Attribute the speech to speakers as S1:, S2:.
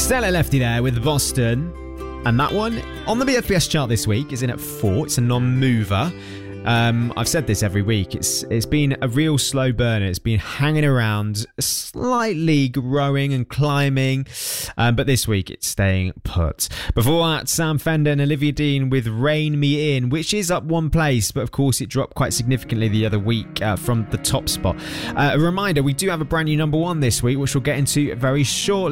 S1: Stellar Lefty there with Boston. And that one on the BFBS chart this week is in at 4. It's a non-mover. I've said this every week. It's been a real slow burner. It's been hanging around, slightly growing and climbing, but this week it's staying put. Before that, Sam Fender and Olivia Dean with Rein Me In, which is up 1 place, but of course it dropped quite significantly the other week from the top spot. A reminder, we do have a brand new number 1 this week, which we'll get into very shortly.